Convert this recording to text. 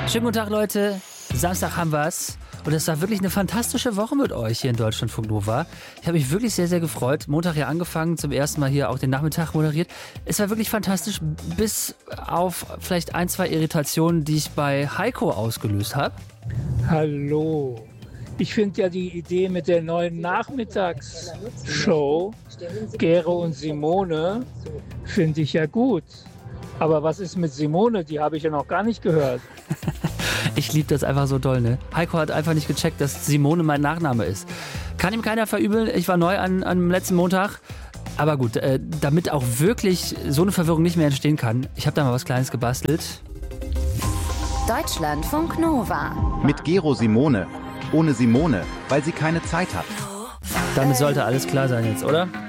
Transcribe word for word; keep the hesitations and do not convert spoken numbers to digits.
Schönen guten Tag, Leute. Samstag haben wir's. Und es war wirklich eine fantastische Woche mit euch hier in Deutschlandfunk Nova. Ich habe mich wirklich sehr, sehr gefreut. Montag hier angefangen, zum ersten Mal hier auch den Nachmittag moderiert. Es war wirklich fantastisch, bis auf vielleicht ein, zwei Irritationen, die ich bei Heiko ausgelöst habe. Hallo. Ich finde ja die Idee mit der neuen Nachmittagsshow, Gero und Simone, finde ich ja gut. Aber was ist mit Simone? Die habe ich ja noch gar nicht gehört. Ich liebe das einfach so doll, ne? Heiko hat einfach nicht gecheckt, dass Simone mein Nachname ist. Kann ihm keiner verübeln. Ich war neu an, am letzten Montag. Aber gut, äh, damit auch wirklich so eine Verwirrung nicht mehr entstehen kann, ich habe da mal was Kleines gebastelt. Deutschlandfunk Nova. Mit Gero Simone. Ohne Simone, weil sie keine Zeit hat. Damit sollte alles klar sein jetzt, oder?